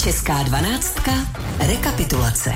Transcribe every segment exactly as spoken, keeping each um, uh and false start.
Česká dvanáctka. Rekapitulace.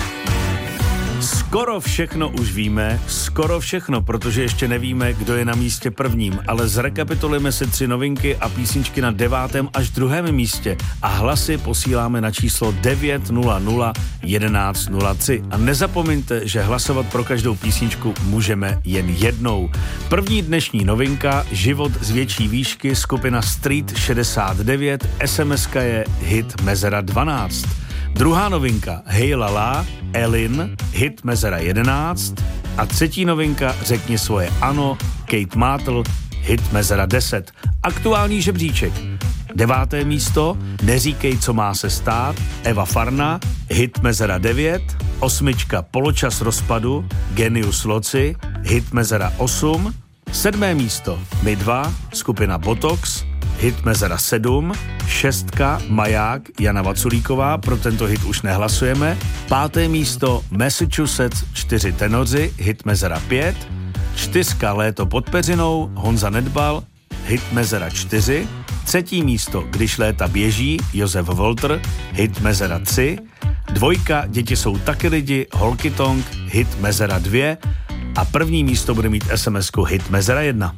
Skoro všechno už víme, skoro všechno, protože ještě nevíme, kdo je na místě prvním, ale zrekapitulujeme si tři novinky a písničky na devátém až druhém místě a hlasy posíláme na číslo devět nula nula jedenáct nula tři. A nezapomeňte, že hlasovat pro každou písničku můžeme jen jednou. První dnešní novinka, Život z větší výšky, skupina Street šedesát devět, es em eska je hit Mezera dvanáct. Druhá novinka, Hej Lala, Elin, hit Mezera jedenáct. A třetí novinka, Řekni svoje ano, Kate Mátl, hit Mezera deset. Aktuální žebříček. Deváté místo, Neříkej, co má se stát, Eva Farna, hit Mezera devět. Osmička, Poločas rozpadu, Genius Loci, hit Mezera osm. Sedmé místo, My dva, skupina Botox, hit Mezera sedm, šestka Maják Jana Vaculíková, pro tento hit už nehlasujeme, páté místo Massachusetts čtyři tenoři, hit Mezera pět, čtyřka Léto pod peřinou, Honza Nedbal, hit Mezera čtyři, třetí místo Když léta běží, Josef Volter, hit Mezera tři, dvojka Děti jsou taky lidi, Holky Tonk, hit Mezera dvě a první místo bude mít es em esku hit Mezera jedna.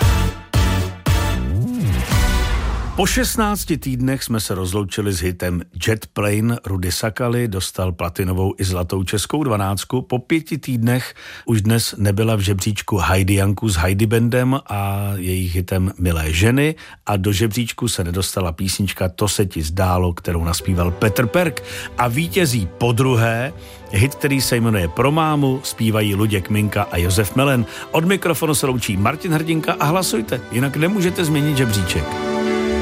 Po šestnácti týdnech jsme se rozloučili s hitem Jet Plane Rudy Sakaly, dostal platinovou i zlatou českou dvanáctku. Po pěti týdnech už dnes nebyla v žebříčku Heidi Janku s Heidi Bandem a jejich hitem Milé ženy a do žebříčku se nedostala písnička To se ti zdálo, kterou naspíval Petr Perk. A vítězí podruhé hit, který se jmenuje Pro mámu, zpívají Luděk Minka a Josef Melen. Od mikrofonu se loučí Martin Hrdinka a hlasujte, jinak nemůžete změnit žebříček.